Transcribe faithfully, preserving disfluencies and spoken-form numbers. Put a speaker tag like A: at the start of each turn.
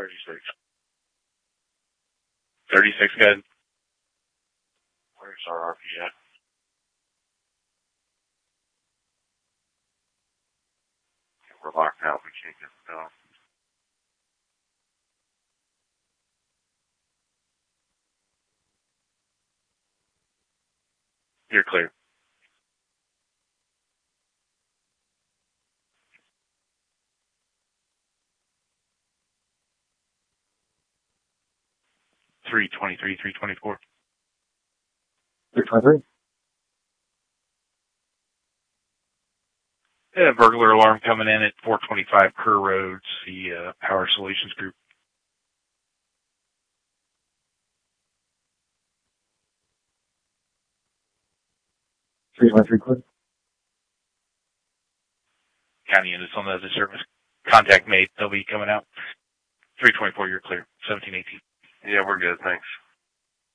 A: thirty-six.
B: thirty-six, good.
A: Where's our R P at? We're locked out. We can't get it done.
B: You're clear. three twenty-three, three twenty-four.
C: three twenty-three.
B: Yeah, burglar alarm coming in at four twenty-five Kerr Road, the uh, Power Solutions Group.
C: three twenty-three, clear.
B: County units on the other service. Contact made. They'll be coming out. three twenty-four, you're clear. seventeen eighteen.
A: Yeah, we're good. Thanks.